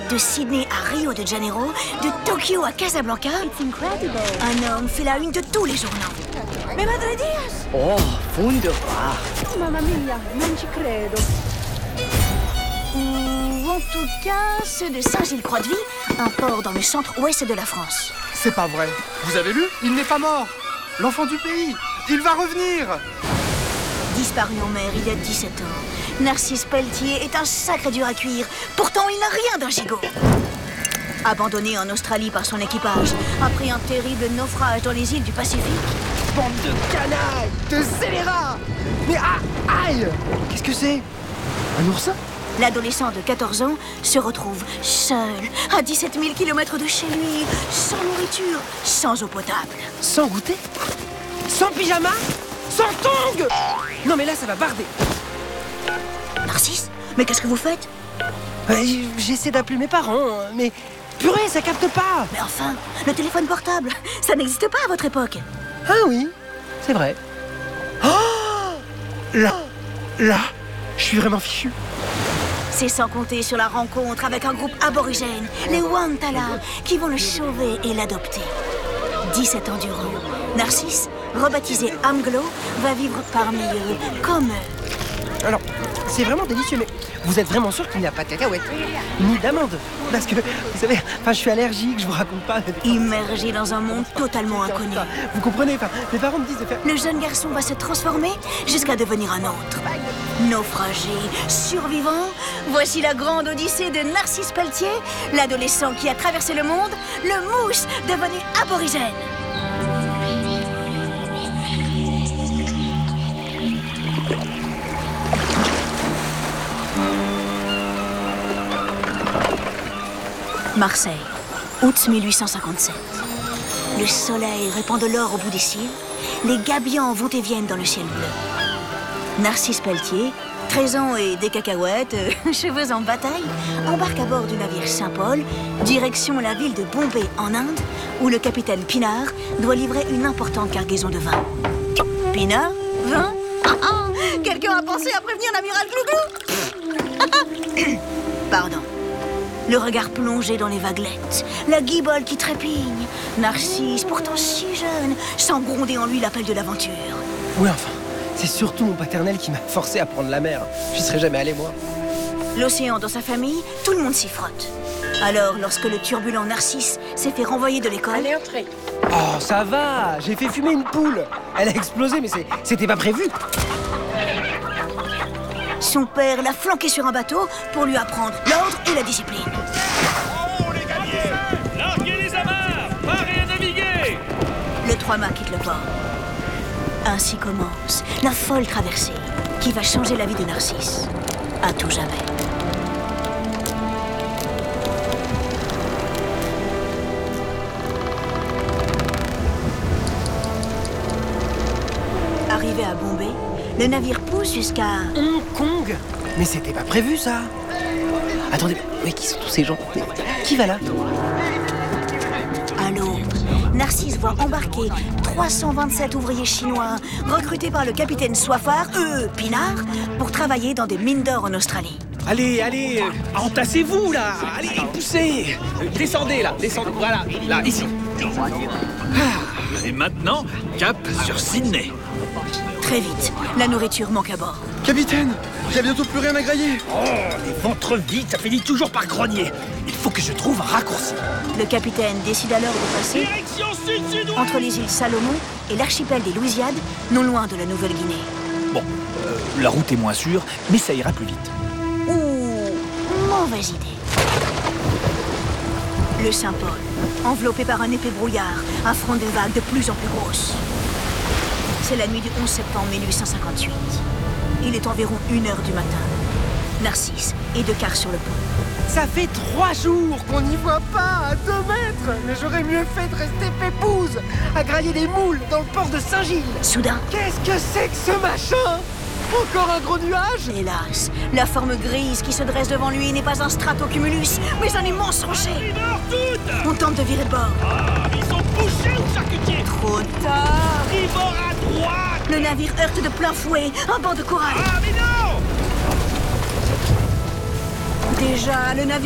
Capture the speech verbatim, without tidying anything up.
De Sydney à Rio de Janeiro, de Tokyo à Casablanca, un homme fait la une de tous les journaux. Mais Madre Diaz! Oh, wunderbar! Mamma mia, non ci credo. Ou en tout cas, ceux de Saint-Gilles-Croix-de-Vie, un port dans le centre-ouest de la France. C'est pas vrai. Vous avez lu? Il n'est pas mort. L'enfant du pays. Il va revenir. Disparu en mer il y a dix-sept ans, Narcisse Pelletier est un sacré dur à cuire. Pourtant, il n'a rien d'un gigot. Abandonné en Australie par son équipage, après un terrible naufrage dans les îles du Pacifique. Bande de canailles, de scélérats. Mais ah, aïe. Qu'est-ce que c'est? Un oursin? L'adolescent de quatorze ans se retrouve seul, à dix-sept mille kilomètres de chez lui, sans nourriture, sans eau potable. Sans goûter? Sans pyjama? Sans tongs? Non mais là ça va barder. Narcisse, mais qu'est-ce que vous faites? Euh, J'essaie d'appeler mes parents, mais purée, ça capte pas. Mais enfin, le téléphone portable, ça n'existe pas à votre époque. Ah oui, c'est vrai. Oh, là, là, je suis vraiment fichu. C'est sans compter sur la rencontre avec un groupe aborigène, les Wantala, qui vont le sauver et l'adopter. dix-sept ans durant, Narcisse, rebaptisé Amglo, va vivre parmi eux comme eux. Alors, c'est vraiment délicieux, mais vous êtes vraiment sûr qu'il n'y a pas de cacahuètes ni d'amandes? Parce que, vous savez, enfin, je suis allergique, je vous raconte pas. Immergé dans un monde totalement inconnu. Vous comprenez, enfin, mes parents me disent de faire... Le jeune garçon va se transformer jusqu'à devenir un autre. Naufragé, survivant, voici la grande odyssée de Narcisse Pelletier, l'adolescent qui a traversé le monde, le mousse devenu aborigène. Marseille, août mille huit cent cinquante-sept. Le soleil répand de l'or au bout des cils, les gabions vont et viennent dans le ciel bleu. Narcisse Pelletier, treize ans et des cacahuètes, euh, cheveux en bataille, embarque à bord du navire Saint-Paul, direction la ville de Bombay en Inde, où le capitaine Pinard doit livrer une importante cargaison de vin. Pinard? Vin? Ah, ah, quelqu'un a pensé à prévenir l'amiral Glouglou? Pardon. Le regard plongé dans les vaguelettes, la guibole qui trépigne. Narcisse, pourtant si jeune, sans gronder en lui l'appel de l'aventure. Oui, enfin, c'est surtout mon paternel qui m'a forcé à prendre la mer. J'y serais jamais allé, moi. L'océan dans sa famille, tout le monde s'y frotte. Alors, lorsque le turbulent Narcisse s'est fait renvoyer de l'école... Allez, entrez. Oh, ça va. J'ai fait fumer une poule. Elle a explosé, mais c'était pas prévu. Son père l'a flanqué sur un bateau pour lui apprendre l'ordre et la discipline. Oh, les gagnés! Larguez les amarres! Parez à naviguer! Le trois-mâts quitte le port. Ainsi commence la folle traversée qui va changer la vie de Narcisse. À tout jamais. Arrivé à Bombay, le navire pousse jusqu'à... Hong Kong? Mais c'était pas prévu, ça. Attendez, mais qui sont tous ces gens? Qui va là? À l'aube, Narcisse voit embarquer trois cent vingt-sept ouvriers chinois recrutés par le capitaine Soifard, eux, Pinard, pour travailler dans des mines d'or en Australie. Allez, allez, euh, entassez-vous là! Allez, poussez! Euh, Descendez là, descendez, voilà, là, ici. Et maintenant, cap sur Sydney. Très vite, la nourriture manque à bord. Capitaine, il y a bientôt plus rien à grailler. Oh, les ventres vides, ça finit toujours par grogner. Il faut que je trouve un raccourci. Le capitaine décide alors de passer Direction sud-sud-ouest! entre les îles Salomon et l'archipel des Louisiades, non loin de la Nouvelle-Guinée. Bon, euh, la route est moins sûre, mais ça ira plus vite. Ouh, mauvaise idée. Le Saint-Paul, enveloppé par un épais brouillard, affronte des vagues de plus en plus grosses. C'est la nuit du onze septembre mille huit cent cinquante-huit. Il est environ une heure du matin. Narcisse est de quart sur le pont. Ça fait trois jours qu'on n'y voit pas, à deux mètres. Mais j'aurais mieux fait de rester pépouze, à grailler des moules dans le port de Saint-Gilles. Soudain, Qu'est-ce que c'est que ce machin? Encore un gros nuage? hélas, la forme grise qui se dresse devant lui n'est pas un stratocumulus, mais un immense rocher. Ils meurent toutes! On tente de virer de bord. Ah, ils sont bouchés au charcutier! Trop tard. Tribord à droite! Le navire heurte de plein fouet un banc de corail. Ah, mais non! Déjà, le navire